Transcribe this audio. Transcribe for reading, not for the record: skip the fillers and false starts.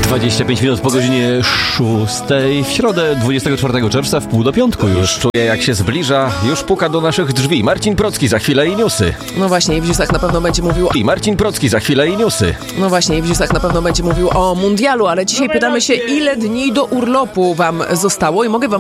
25 minut po godzinie 6 w środę 24 czerwca w pół do piątku już. Czuję, jak się zbliża, już puka do naszych drzwi. Marcin Procki, za chwilę i newsy. No właśnie, i w newsach na pewno będzie mówił... I Marcin Procki, za chwilę i newsy. No właśnie, i w newsach na pewno będzie mówił o mundialu, ale dzisiaj pytamy się, ile dni do urlopu wam zostało i mogę wam